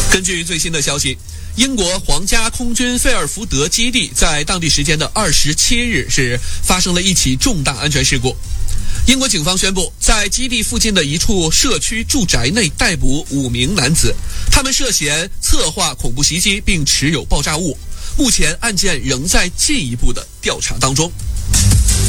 根据最新的消息，英国皇家空军菲尔福德基地在当地时间的27日是发生了一起重大安全事故。英国警方宣布，在基地附近的一处社区住宅内逮捕5名男子，他们涉嫌策划恐怖袭击并持有爆炸物。目前案件仍在进一步的调查当中。